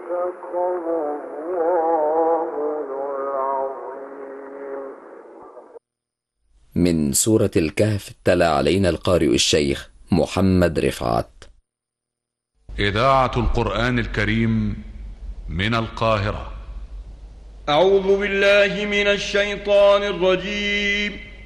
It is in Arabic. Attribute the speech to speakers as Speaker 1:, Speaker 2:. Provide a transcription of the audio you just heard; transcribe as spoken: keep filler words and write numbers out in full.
Speaker 1: من سورة الكهف تلا علينا القارئ الشيخ محمد رفعت.
Speaker 2: إذاعة القرآن الكريم من القاهرة.
Speaker 3: أعوذ بالله من الشيطان الرجيم.